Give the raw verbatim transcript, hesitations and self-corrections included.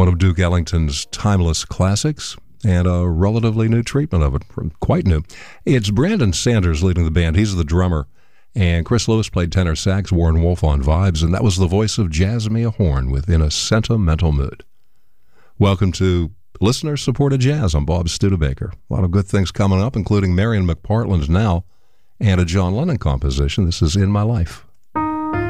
one of Duke Ellington's timeless classics, and a relatively new treatment of it, quite new. It's Brandon Sanders leading the band. He's the drummer, and Chris Lewis played tenor sax, Warren Wolf on vibes, and that was the voice of Jazzmia Horn within a sentimental mood. Welcome to Listener-Supported Jazz. I'm Bob Studebaker. A lot of good things coming up, including Marion McPartland's Now, and a John Lennon composition. This is In My Life.